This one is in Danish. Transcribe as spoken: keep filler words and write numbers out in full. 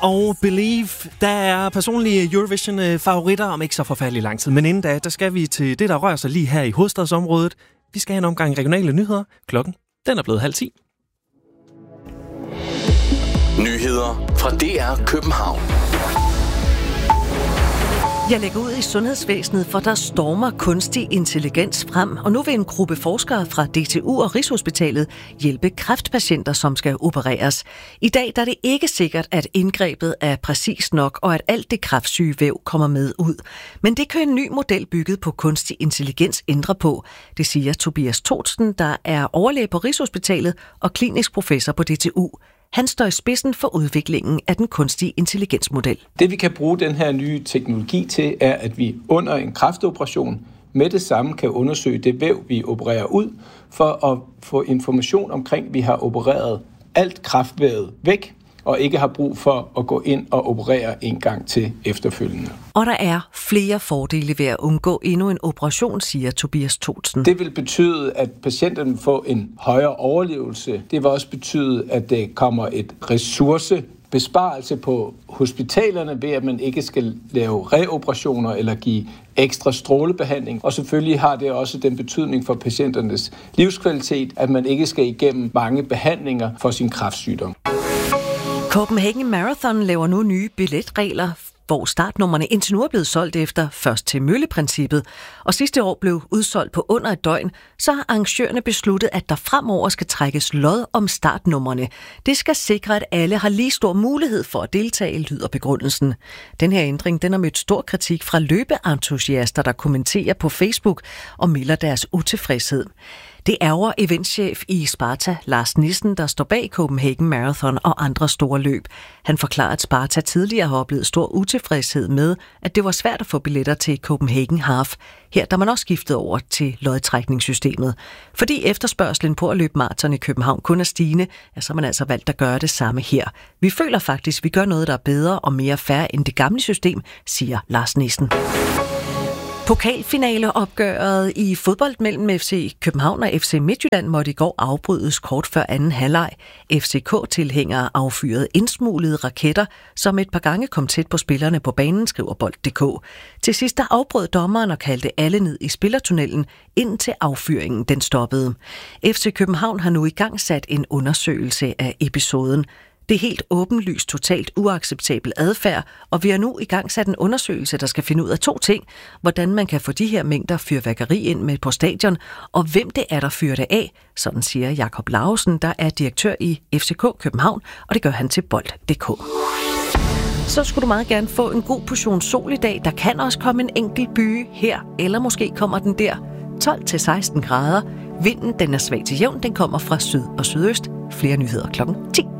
og Believe. Der er personlige Eurovision-favoritter om ikke så forfærdelig lang tid. Men inden da, der skal vi til det, der rører sig lige her i hovedstadsområdet. Vi skal have en omgang regionale nyheder. Klokken, den er blevet halv ti. Nyheder fra D R København. Jeg lægger ud i sundhedsvæsenet, for der stormer kunstig intelligens frem, og nu vil en gruppe forskere fra D T U og Rigshospitalet hjælpe kræftpatienter, som skal opereres. I dag der er det ikke sikkert, at indgrebet er præcis nok, og at alt det kræftsyge væv kommer med ud. Men det kan en ny model bygget på kunstig intelligens ændre på. Det siger Tobias Thotsen, der er overlæge på Rigshospitalet og klinisk professor på D T U. Han står i spidsen for udviklingen af den kunstige intelligensmodel. Det vi kan bruge den her nye teknologi til, er at vi under en kræftoperation med det samme kan undersøge det væv, vi opererer ud, for at få information omkring, at vi har opereret alt kræftvævet væk, og ikke har brug for at gå ind og operere en gang til efterfølgende. Og der er flere fordele ved at undgå endnu en operation, siger Tobias Thotsen. Det vil betyde, at patienterne får en højere overlevelse. Det vil også betyde, at der kommer et ressourcebesparelse på hospitalerne ved, at man ikke skal lave reoperationer eller give ekstra strålebehandling. Og selvfølgelig har det også den betydning for patienternes livskvalitet, at man ikke skal igennem mange behandlinger for sin kræftsygdom. Copenhagen Marathon laver nu nye billetregler, hvor startnummerne indtil nu er blevet solgt efter først til mølle-princippet. Og sidste år blev udsolgt på under et døgn, så har arrangørerne besluttet, at der fremover skal trækkes lod om startnummerne. Det skal sikre, at alle har lige stor mulighed for at deltage, lyder begrundelsen. Den her ændring den har mødt stor kritik fra løbeentusiaster, der kommenterer på Facebook og melder deres utilfredshed. Det ærger eventchef i Sparta, Lars Nissen, der står bag Copenhagen Marathon og andre store løb. Han forklarer, at Sparta tidligere har oplevet stor utilfredshed med, at det var svært at få billetter til Copenhagen Half. Her der man også skiftet over til lodtrækningssystemet. Fordi efterspørgselen på at løbe maraton i København kun er stigende, ja, så har man altså valgt at gøre det samme her. Vi føler faktisk, at vi gør noget, der er bedre og mere fair end det gamle system, siger Lars Nissen. Pokalfinaleopgøret i fodbold mellem F C København og F C Midtjylland måtte i går afbrydes kort før anden halvleg. F C K-tilhængere affyrede indsmuglede raketter, som et par gange kom tæt på spillerne på banen, skriver bold punktum d k. Til sidst der afbrød dommeren og kaldte alle ned i spillertunnelen, indtil affyringen den stoppede. F C København har nu i gang sat en undersøgelse af episoden. Det er helt åbenlyst totalt uacceptabel adfærd, og vi har nu i gang sat en undersøgelse, der skal finde ud af to ting. Hvordan man kan få de her mængder fyrværkeri ind med på stadion, og hvem det er, der fyrer det af, sådan siger Jakob Lausen, der er direktør i F C K København, og det gør han til bold punktum d k. Så skulle du meget gerne få en god portion sol i dag. Der kan også komme en enkelt byge her, eller måske kommer den der tolv til seksten grader. Vinden den er svag til jævn, den kommer fra syd og sydøst. Flere nyheder klokken ti.